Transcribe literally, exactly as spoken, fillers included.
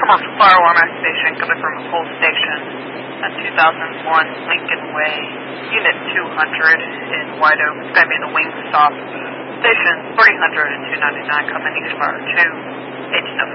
commercial fire alarm activation coming from a pole station at two thousand one Lincoln Way, Unit two hundred in White Oak. It's going to be the wing stop. Station three hundred and two ninety-nine coming eastbound to Agent of